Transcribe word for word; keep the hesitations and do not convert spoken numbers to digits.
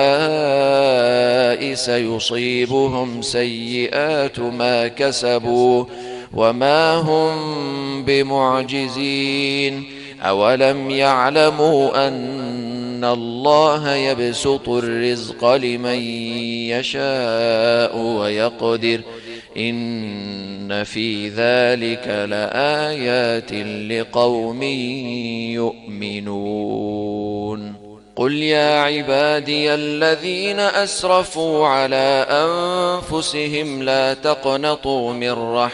سيصيبهم سيئات ما كسبوا وما هم بمعجزين. أولم يعلموا أن الله يبسط الرزق لمن يشاء ويقدر إن في ذلك لآيات لقوم يؤمنون. قل يا عبادي الذين أسرفوا على أنفسهم لا تقنطوا من رحمة